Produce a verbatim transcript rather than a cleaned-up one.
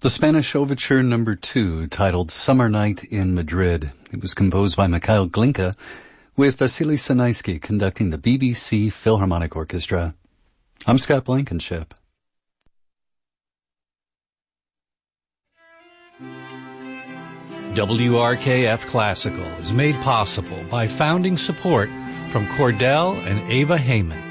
The Spanish Overture Number Two, titled Summer Night in Madrid. It was composed by Mikhail Glinka, with Vasily Sanaisky conducting the B B C Philharmonic Orchestra. I'm Scott Blankenship. W R K F Classical is made possible by founding support from Cordell and Ava Heyman.